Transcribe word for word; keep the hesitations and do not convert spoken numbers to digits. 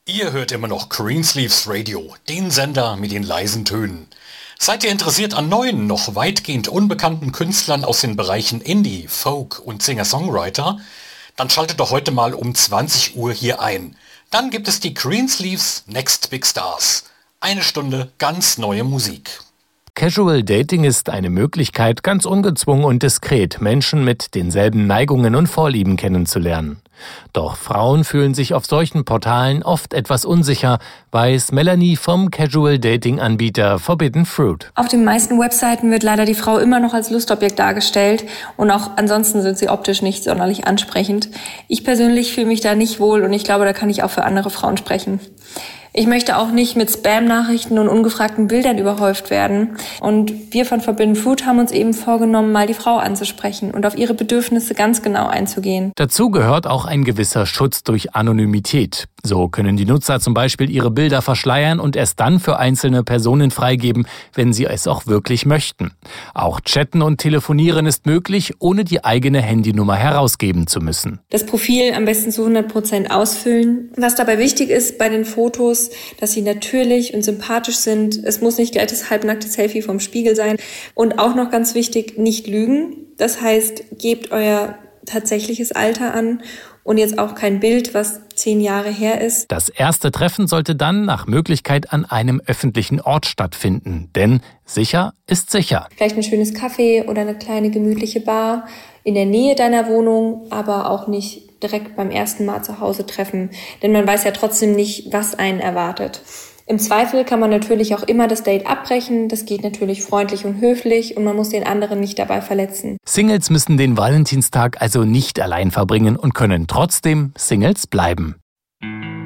Ihr hört immer noch Greensleeves Radio, den Sender mit den leisen Tönen. Seid ihr interessiert an neuen, noch weitgehend unbekannten Künstlern aus den Bereichen Indie, Folk und Singer-Songwriter? Dann schaltet doch heute mal um zwanzig Uhr hier ein. Dann gibt es die Greensleeves Next Big Stars. Eine Stunde ganz neue Musik. Casual Dating ist eine Möglichkeit, ganz ungezwungen und diskret Menschen mit denselben Neigungen und Vorlieben kennenzulernen. Doch Frauen fühlen sich auf solchen Portalen oft etwas unsicher, weiß Melanie vom Casual Dating Anbieter Forbidden Fruit. Auf den meisten Webseiten wird leider die Frau immer noch als Lustobjekt dargestellt und auch ansonsten sind sie optisch nicht sonderlich ansprechend. Ich persönlich fühle mich da nicht wohl und ich glaube, da kann ich auch für andere Frauen sprechen. Ich möchte auch nicht mit Spam-Nachrichten und ungefragten Bildern überhäuft werden. Und wir von Forbidden Fruit haben uns eben vorgenommen, mal die Frau anzusprechen und auf ihre Bedürfnisse ganz genau einzugehen. Dazu gehört auch ein gewisser Schutz durch Anonymität. So können die Nutzer zum Beispiel ihre Bilder verschleiern und erst dann für einzelne Personen freigeben, wenn sie es auch wirklich möchten. Auch chatten und telefonieren ist möglich, ohne die eigene Handynummer herausgeben zu müssen. Das Profil am besten zu hundert Prozent ausfüllen. Was dabei wichtig ist bei den Fotos, dass sie natürlich und sympathisch sind. Es muss nicht gleich das halbnackte Selfie vom Spiegel sein. Und auch noch ganz wichtig, nicht lügen. Das heißt, gebt euer tatsächliches Alter an und jetzt auch kein Bild, was zehn Jahre her ist. Das erste Treffen sollte dann nach Möglichkeit an einem öffentlichen Ort stattfinden. Denn sicher ist sicher. Vielleicht ein schönes Café oder eine kleine gemütliche Bar in der Nähe deiner Wohnung, aber auch nicht direkt beim ersten Mal zu Hause treffen. Denn man weiß ja trotzdem nicht, was einen erwartet. Im Zweifel kann man natürlich auch immer das Date abbrechen. Das geht natürlich freundlich und höflich und man muss den anderen nicht dabei verletzen. Singles müssen den Valentinstag also nicht allein verbringen und können trotzdem Singles bleiben.